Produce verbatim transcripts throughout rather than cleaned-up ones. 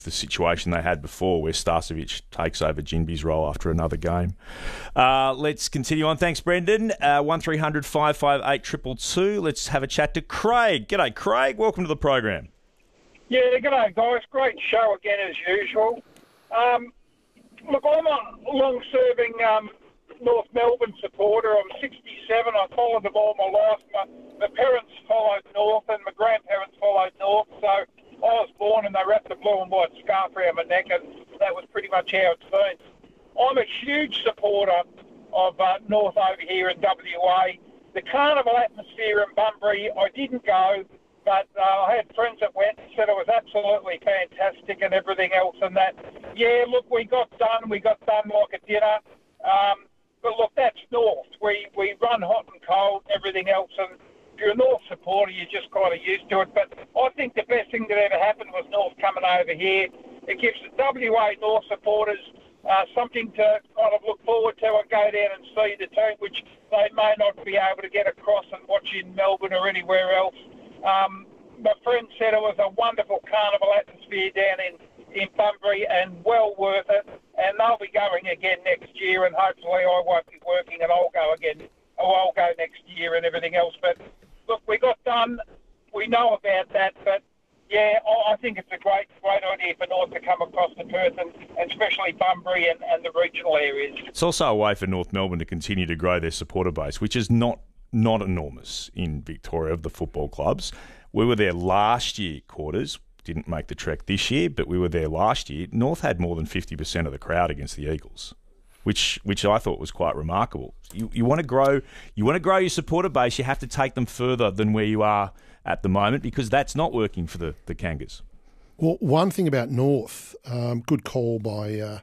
the situation they had before where Starcevic takes over Jinby's role after another game. Uh, let's continue on. Thanks, Brendan. Uh, one three hundred five five eight two two two. Let's have a chat to Craig. G'day, Craig. Welcome to the program. Yeah, g'day, guys. Great show again, as usual. Um, look, I'm a long-serving um, North Melbourne supporter. I'm sixty-seven. I followed them all my life. My, my parents followed North and my grandparents followed North, so I was born and they wrapped the blue and white scarf around my neck, and that was pretty much how it's been. I'm a huge supporter of uh, North over here in W A. The carnival atmosphere in Bunbury, I didn't go, but uh, I had friends that went and said it was absolutely fantastic and everything else and that. Yeah, look, we got done. We got done like a dinner. Um, but look, that's North. We, we run hot and cold, everything else, and if you're a North supporter, you're just kind of used to it. But I think the best thing that ever happened was North coming over here. It gives the W A North supporters uh, something to kind of look forward to and go down and see the team, which they may not be able to get across and watch in Melbourne or anywhere else. Um, my friend said it was a wonderful carnival atmosphere down in, in Bunbury and well worth it. And they'll be going again next year, and hopefully I won't be working and I'll go again. Or I'll go next year and everything else. But look, we got done. We know about that, but yeah, I think it's a great, great idea for North to come across to Perth and, and especially Bunbury and, and the regional areas. It's also a way for North Melbourne to continue to grow their supporter base, which is not not enormous in Victoria of the football clubs. We were there last year, quarters, didn't make the trek this year, but we were there last year. North had more than fifty percent of the crowd against the Eagles, which which I thought was quite remarkable. You you want to grow you want to grow your supporter base, you have to take them further than where you are at the moment, because that's not working for the, the Kangas. Well, one thing about North, um, good call by uh,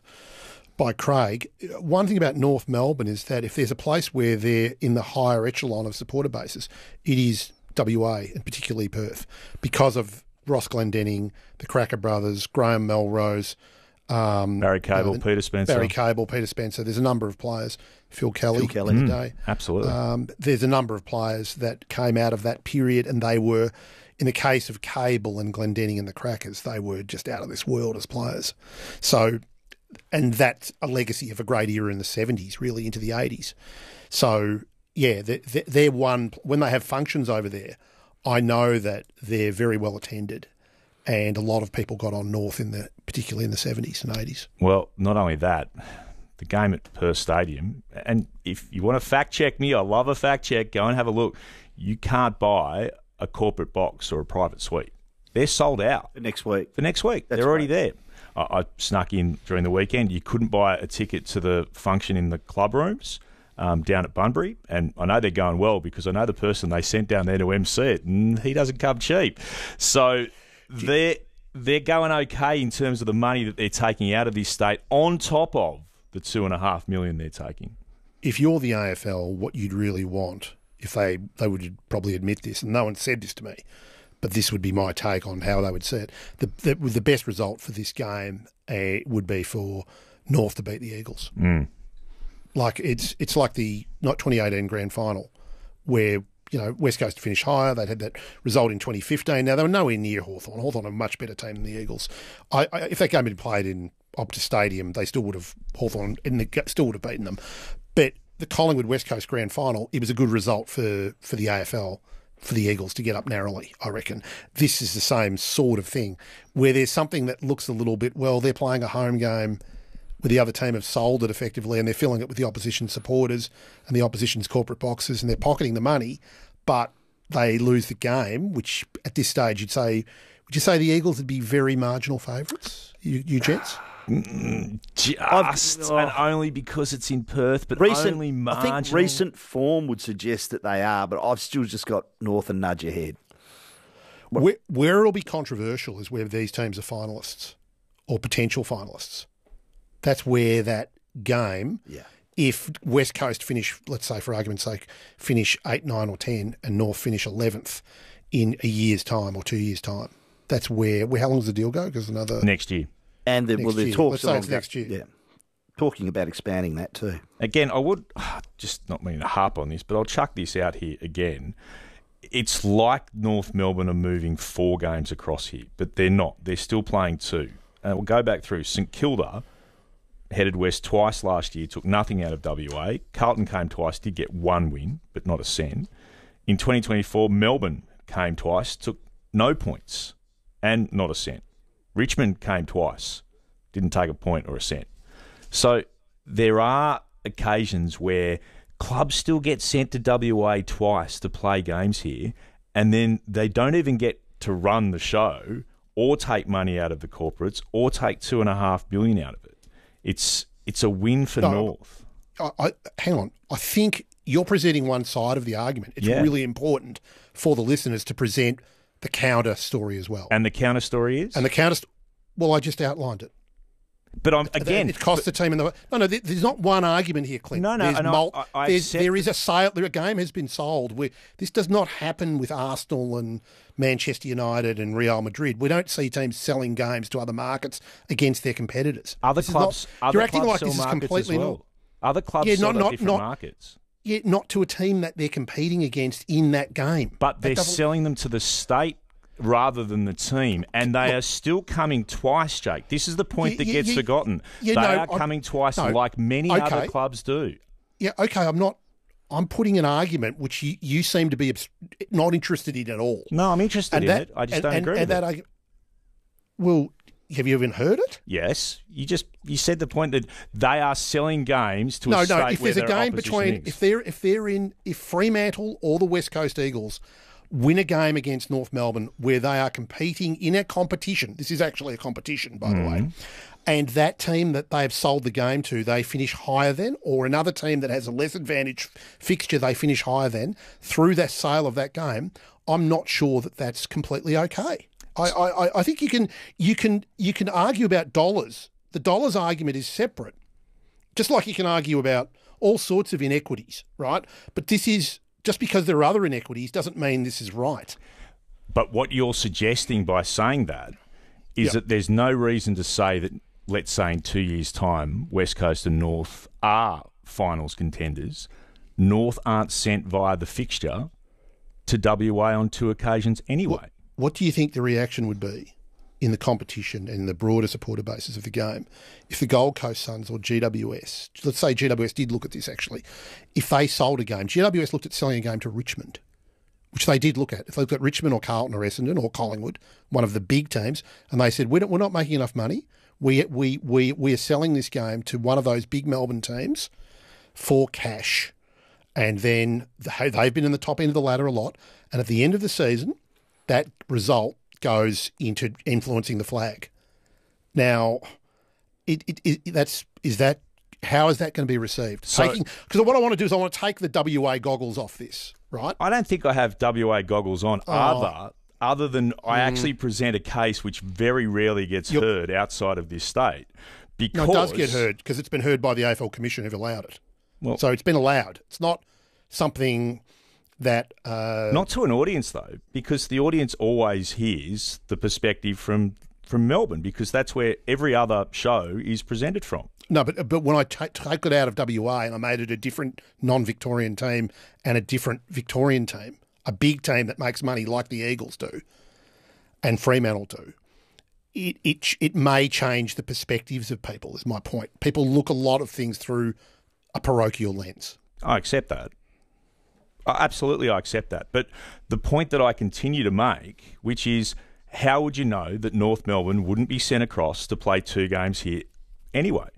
by Craig. One thing about North Melbourne is that if there's a place where they're in the higher echelon of supporter bases, it is W A, and particularly Perth, because of Ross Glendenning, the Cracker Brothers, Graham Melrose, um, Barry Cable, uh, Peter Spencer. Barry Cable, Peter Spencer. There's a number of players. Phil Kelly, Phil Kelly. in the Mm, day. absolutely. Um, there's a number of players that came out of that period, and they were, in the case of Cable and Glendenning and the Crackers, they were just out of this world as players. So, and that's a legacy of a great era in the seventies, really into the eighties. So, yeah, they're, they're one, when they have functions over there, I know that they're very well attended, and a lot of people got on North in the, particularly in the seventies and eighties. Well, not only that, the game at Perth Stadium, and if you want to fact check me, I love a fact check, go and have a look. You can't buy a corporate box or a private suite. They're sold out. For next week. For next week. That's They're already right. there. I, I snuck in during the weekend. You couldn't buy a ticket to the function in the club rooms um, down at Bunbury, and I know they're going well because I know the person they sent down there to M C it, and he doesn't come cheap. So they're, they're going okay in terms of the money that they're taking out of this state on top of the two and a half million they're taking. If you're the A F L, what you'd really want, if they, they would probably admit this, and no one said this to me, but this would be my take on how they would see it. The the, the best result for this game uh, would be for North to beat the Eagles. Mm. Like it's it's like the not twenty eighteen grand final, where you know West Coast finished higher. They'd had that result in twenty fifteen. Now they were nowhere near Hawthorn. Hawthorn are a much better team than the Eagles. I, I, if that game had been played in Optus Stadium, they still would have Hawthorn and the, still would have beaten them. But the Collingwood West Coast grand final, it was a good result for, for the A F L, for the Eagles to get up narrowly, I reckon. This is the same sort of thing, where there's something that looks a little bit, well, they're playing a home game where the other team have sold it effectively and they're filling it with the opposition supporters and the opposition's corporate boxes and they're pocketing the money, but they lose the game, which at this stage you'd say, would you say the Eagles would be very marginal favourites, you, you gents? Just oh. and only because it's in Perth, but Recent, only I marginal. think recent form would suggest that they are, but I've still just got North and nudge ahead. Where, where it'll be controversial is where these teams are finalists or potential finalists. That's where that game, Yeah. if West Coast finish, let's say for argument's sake, finish eight, nine or ten and North finish eleventh in a year's time or two years' time, that's where, where how long does the deal go? Because another... Next year. And the, well, Next the year. talks Let's say along it's that- next year. Yeah, talking about expanding that too. Again, I would, just not meaning to harp on this, but I'll chuck this out here again. It's like North Melbourne are moving four games across here, but they're not. They're still playing two. uh, we'll go back through. St Kilda headed west twice last year, took nothing out of W A. Carlton came twice, did get one win, but not a cent. In twenty twenty-four, Melbourne came twice, took no points and not a cent. Richmond came twice, didn't take a point or a cent. So there are occasions where clubs still get sent to W A twice to play games here, and then they don't even get to run the show or take money out of the corporates or take two and a half billion out of it. It's it's a win for No, North. I, I, hang on. I think you're presenting one side of the argument. It's Yeah. really important for the listeners to present the counter story as well. And the counter story is? And the counter, st- well, I just outlined it. but I'm, again... it cost the team in the no, no. there- There's not one argument here, Clint. No, no, There's and I- mul- I- I there's, accept there is a sale. A game has been sold. We, this does not happen with Arsenal and Manchester United and Real Madrid. We don't see teams selling games to other markets against their competitors. Other This is clubs, not, other you're acting clubs like sell this is markets completely as well. not. Other clubs Yeah, sell not- to not- different not- markets. Yeah, not to a team that they're competing against in that game. But That they're doesn't- selling them to the state rather than the team, and they Look- are still coming twice, Jake. This is the point Yeah, that yeah, gets yeah, forgotten. yeah, they no, are I'm- coming twice no, like many okay. other clubs do. Yeah, okay. I'm not. I'm putting an argument which you, you seem to be abs- not interested in at all. No, I'm interested in it. I just and, don't and, agree and with that it. argu- well, have you even heard it? Yes, you just you said the point that they are selling games to No, a no. state If where there's a their game opposition between is. if they're if they're in if Fremantle or the West Coast Eagles win a game against North Melbourne where they are competing in a competition. This is actually a competition, by the way. Mm-hmm. And that team that they've sold the game to, they finish higher than, or another team that has a less advantage fixture, they finish higher than, through that sale of that game, I'm not sure that that's completely okay. I, I, I think you can you can you can argue about dollars. The dollars argument is separate. Just like you can argue about all sorts of inequities, right? But this is just because there are other inequities doesn't mean this is right. But what you're suggesting by saying that is Yep. that there's no reason to say that, let's say in two years' time, West Coast and North are finals contenders. North aren't sent via the fixture to W A on two occasions anyway. What do you think the reaction would be in the competition and the broader supporter basis of the game if the Gold Coast Suns or G W S, let's say G W S did look at this actually, if they sold a game, G W S looked at selling a game to Richmond, which they did look at. If they looked at Richmond or Carlton or Essendon or Collingwood, one of the big teams, and they said, we're not, we're not making enough money, we, we, we, we are selling this game to one of those big Melbourne teams for cash. And then they- they've been in the top end of the ladder a lot. And at the end of the season, that result goes into influencing the flag. Now, it, it, it that's is that how is that going to be received? So- Taking because what I want to do is I want to take the W A goggles off this, right? I don't think I have W A goggles on Oh. other other than I Mm. actually present a case which very rarely gets You're- heard outside of this state. No, Because it does get heard because it's been heard by the A F L Commission who've allowed it. Well- so it's been allowed. It's not something that uh, Not to an audience though, because the audience always hears the perspective from from Melbourne, because that's where every other show is presented from. No, but but when I ta take it out of W A and I made it a different non-Victorian team and a different Victorian team, a big team that makes money like the Eagles do, and Fremantle do, it it ch- it may change the perspectives of people. Is my point. People look a lot of things through a parochial lens. I accept that. I- Absolutely, I accept that. But the point that I continue to make, which is, how would you know that North Melbourne wouldn't be sent across to play two games here anyway?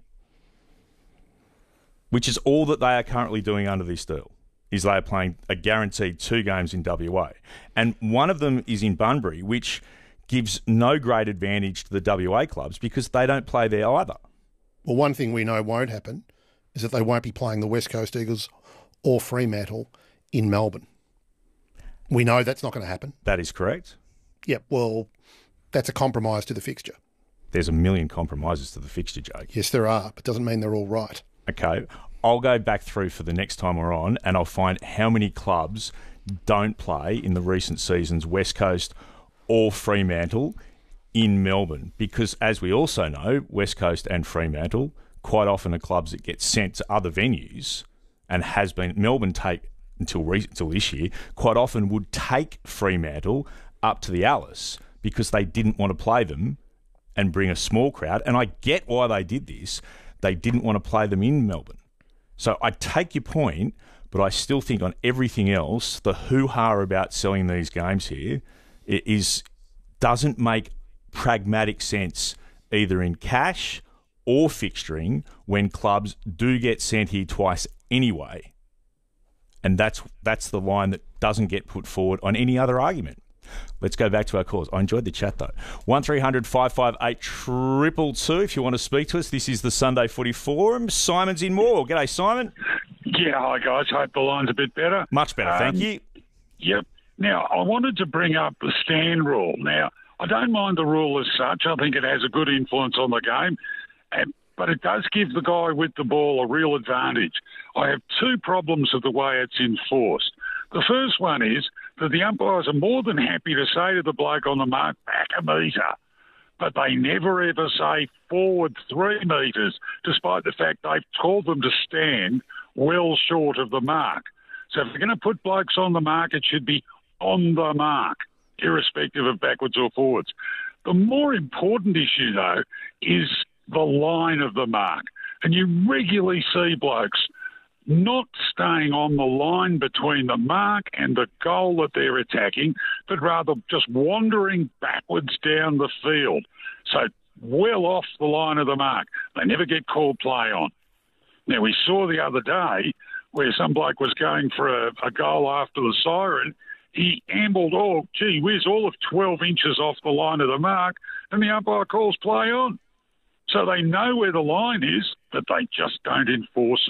Which is all that they are currently doing under this deal, is they are playing a guaranteed two games in W A. And one of them is in Bunbury, which gives no great advantage to the W A clubs because they don't play there either. Well, one thing we know won't happen is that they won't be playing the West Coast Eagles or Fremantle in Melbourne. We know that's not going to happen. That is correct. Yep, well, that's a compromise to the fixture. There's a million compromises to the fixture, Jake. Yes, there are, but doesn't mean they're all right. Okay, I'll go back through for the next time we're on and I'll find how many clubs don't play in the recent seasons, West Coast or Fremantle, in Melbourne. Because as we also know, West Coast and Fremantle quite often are clubs that get sent to other venues and has been, Melbourne take, until, re, until this year, quite often would take Fremantle up to the Alice because they didn't want to play them and bring a small crowd. And I get why they did this. They didn't want to play them in Melbourne. So I take your point, but I still think on everything else, the hoo-ha about selling these games here is doesn't make pragmatic sense either in cash or fixturing when clubs do get sent here twice anyway. And that's that's the line that doesn't get put forward on any other argument. Let's go back to our calls. I enjoyed the chat, though. one three hundred five five eight two two two if you want to speak to us. This is the Sunday Footy Forum. Simon's in Moore. G'day, Simon. Yeah, hi, guys. Hope the line's a bit better. Much better, thank um, you. Yep. Now, I wanted to bring up the stand rule. Now, I don't mind the rule as such. I think it has a good influence on the game. And, but it does give the guy with the ball a real advantage. I have two problems with the way it's enforced. The first one is that the umpires are more than happy to say to the bloke on the mark, back a metre, but they never ever say forward three metres, despite the fact they've told them to stand well short of the mark. So if they're going to put blokes on the mark, it should be on the mark, irrespective of backwards or forwards. The more important issue, though, is the line of the mark. And you regularly see blokes not staying on the line between the mark and the goal that they're attacking, but rather just wandering backwards down the field. So well off the line of the mark. They never get called play on. Now, we saw the other day where some bloke was going for a, a goal after the siren. He ambled, all, gee whiz, all of twelve inches off the line of the mark, and the umpire calls play on. So they know where the line is, but they just don't enforce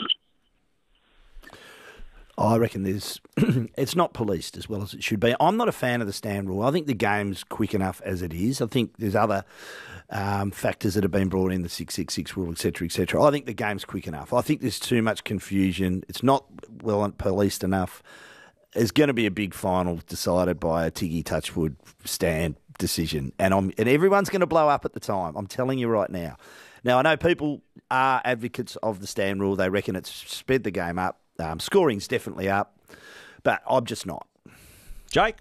it. I reckon there's it's not policed as well as it should be. I'm not a fan of the stand rule. I think the game's quick enough as it is. I think there's other um, factors that have been brought in, the six six six rule, et cetera, et cetera. I think the game's quick enough. I think there's too much confusion. It's not well policed enough. There's going to be a big final decided by a Tiggy Touchwood stand decision, and I'm and everyone's going to blow up at the time. I'm telling you right now. Now, I know people are advocates of the stand rule. They reckon it's sped the game up. Um, scoring's definitely up, but I'm just not. Jake?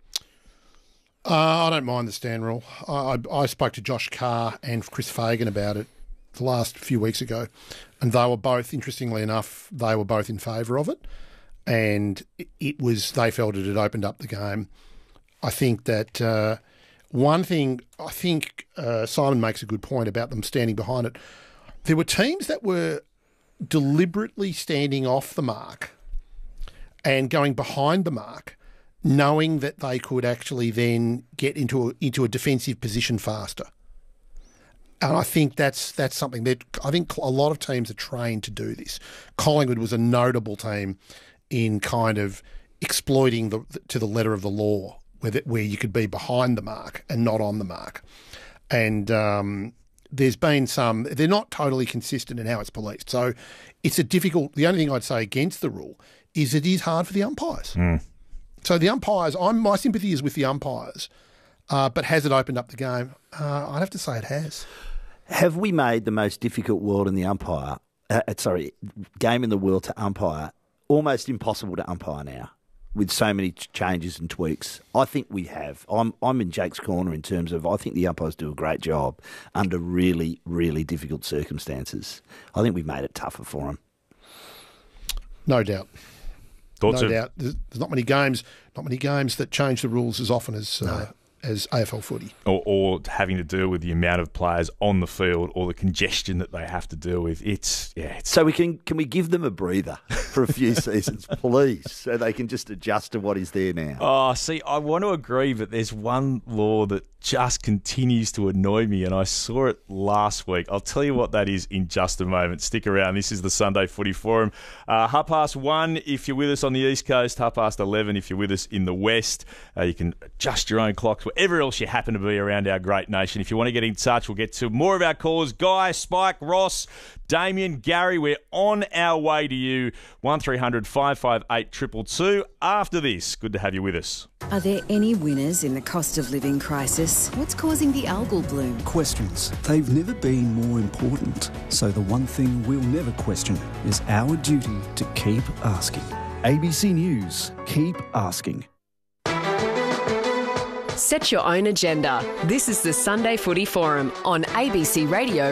Uh, I don't mind the stand rule. I, I, I spoke to Josh Carr and Chris Fagan about it the last few weeks ago, and they were both, interestingly enough, they were both in favour of it, and it, it was, they felt it had opened up the game. I think that uh, one thing, I think uh, Simon makes a good point about them standing behind it. There were teams that were deliberately standing off the mark and going behind the mark, knowing that they could actually then get into a, into a defensive position faster. And I think that's that's something that I think a lot of teams are trained to do this. Collingwood was a notable team in kind of exploiting the to the letter of the law, where the, where you could be behind the mark and not on the mark. And um, there's been some, they're not totally consistent in how it's policed. So it's a difficult, the only thing I'd say against the rule is it is hard for the umpires. Mm. So the umpires, I'm my sympathy is with the umpires, uh, but has it opened up the game? Uh, I'd have to say it has. Have we made the most difficult world in the umpire, uh, sorry, game in the world to umpire almost impossible to umpire now? With so many changes and tweaks, I think we have. I'm I'm in Jake's corner in terms of I think the umpires do a great job under really, really difficult circumstances. I think we've made it tougher for them. No doubt. Thoughts no of... doubt. There's, there's not many games, not many games that change the rules as often as no. uh, as A F L footy. Or, or having to deal with the amount of players on the field or the congestion that they have to deal with. It's yeah. It's... So we can can we give them a breather for a few seasons, please, so they can just adjust to what is there now? Oh, see, I want to agree, but there's one law that just continues to annoy me, and I saw it last week. I'll tell you what that is in just a moment. Stick around. This is the Sunday Footy Forum. Uh, half past one if you're with us on the East Coast, half past eleven if you're with us in the West. Uh, you can adjust your own clocks wherever else you happen to be around our great nation. If you want to get in touch, we'll get to more of our callers. Guy, Spike, Ross, Damien, Gary, we're on our way to you. one three hundred five five eight two two two. After this, good to have you with us. Are there any winners in the cost of living crisis? What's causing the algal bloom? Questions. They've never been more important. So the one thing we'll never question is our duty to keep asking. A B C News. Keep asking. Set your own agenda. This is the Sunday Footy Forum on A B C Radio